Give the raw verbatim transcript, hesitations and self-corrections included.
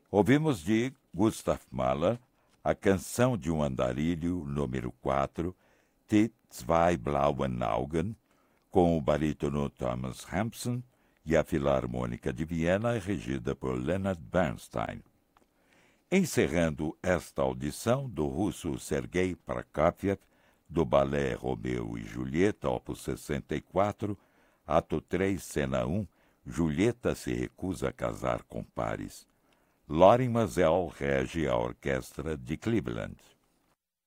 Ouvimos de Gustav Mahler a Canção de um Andarilho, número quatro, Die zwei blauen Augen, com o barítono Thomas Hampson e a Filarmônica de Viena, regida por Leonard Bernstein. Encerrando esta audição do russo Sergei Prokofiev, do balé Romeu e Julieta, opus sessenta e quatro, ato três, cena um, Julieta se recusa a casar com Paris. Lorin Maazel rege a orquestra de Cleveland.